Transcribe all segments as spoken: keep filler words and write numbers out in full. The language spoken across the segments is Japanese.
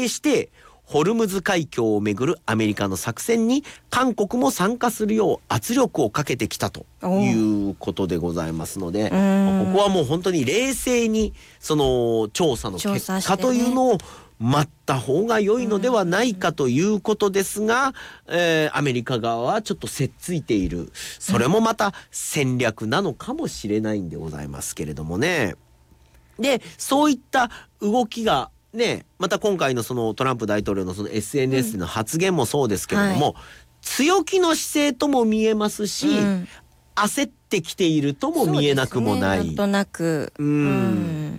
定してホルムズ海峡をめぐるアメリカの作戦に韓国も参加するよう圧力をかけてきたということでございますので、ここはもう本当に冷静にその調査の結果というのを待った方が良いのではないかということですが、えー、アメリカ側はちょっとせっついている、それもまた戦略なのかもしれないんでございますけれどもね。でそういった動きがね、また今回のそのトランプ大統領のその エスエヌエス での発言もそうですけれども、うん、はい、強気の姿勢とも見えますし、うん、焦ってきているとも見えなくもない。 そうですね、なんとなく、 うん、うん、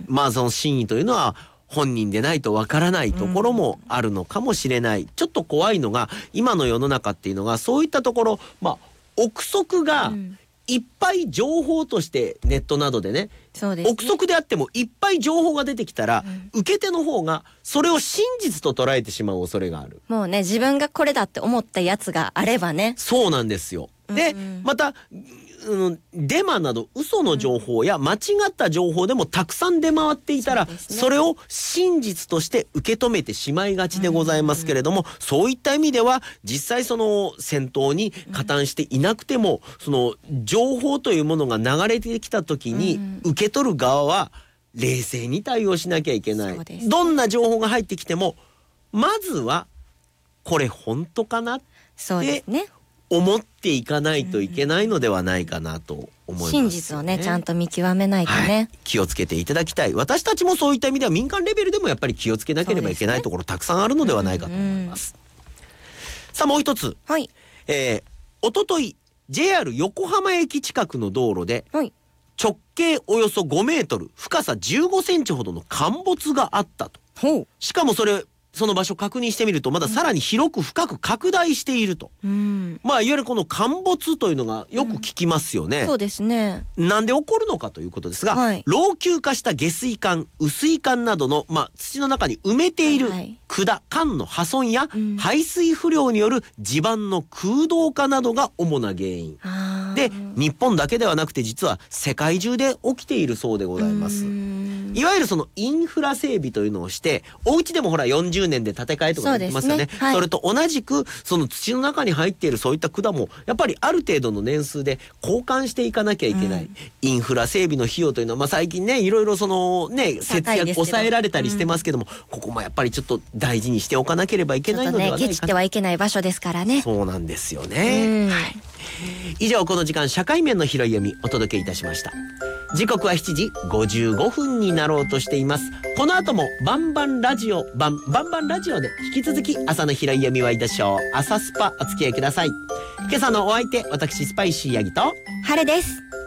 まあその真意というのは本人でないとわからないところもあるのかもしれない、うん、ちょっと怖いのが今の世の中っていうのがそういったところ、まあ憶測が、うん、いっぱい情報としてネットなどでね、そうですね、憶測であってもいっぱい情報が出てきたら、うん、受け手の方がそれを真実と捉えてしまう恐れがある。 もうね、自分がこれだって思ったやつがあればね。 そうなんですよ。で、うん、また、うん、デマなど嘘の情報や間違った情報でもたくさん出回っていたら、 そ,、ね、それを真実として受け止めてしまいがちでございますけれども、うんうん、そういった意味では実際その戦闘に加担していなくても、うん、その情報というものが流れてきた時に受け取る側は冷静に対応しなきゃいけない、ね、どんな情報が入ってきてもまずはこれ本当かなって、 そうですね、 思っていかないといけないのではないかなと思います、ね、 真実をねちゃんと見極めないとね、はい、 気をつけていただきたい。私たちもそういった意味では民間レベルでもやっぱり気をつけなければいけないところたくさんあるのではないかと思います、うんうん、さあもう一つ、はい、えー、おととい ジェイアール 横浜駅近くの道路で、はい、直径およそごメートル深さじゅうごセンチほどの陥没があったと。ほう。しかもそれその場所確認してみるとまださらに広く深く拡大していると、うん、まあいわゆるこの陥没というのがよく聞きますよね、 うん、そうですね。 なんで起こるのかということですが、はい、老朽化した下水管雨水管などの、まあ、土の中に埋めている管、管の破損や、うん、排水不良による地盤の空洞化などが主な原因で、日本だけではなくて実は世界中で起きているそうでございます。いわゆるそのインフラ整備というのをしてお家でもほらよんじゅうねんで建て替えとか言ってますよね。 そ, ね、はい、それと同じくその土の中に入っているそういった管もやっぱりある程度の年数で交換していかなきゃいけない、うん、インフラ整備の費用というのは、まあ、最近ねいろいろそのね節約抑えられたりしてますけども、うん、ここもやっぱりちょっと大事にしておかなければいけないのではないかな。 ちょっとねケチってはいけない場所ですからね。 そうなんですよね、はい、以上この時間社会面の拾い読みお届けいたしました。時刻はしちじごじゅうごふんになろうとしています。この後もバンバンラジオバンバンバンラジオで引き続き朝の拾い読みはいたしょう。朝スパお付き合いください。今朝のお相手私スパイシーヤギと春です。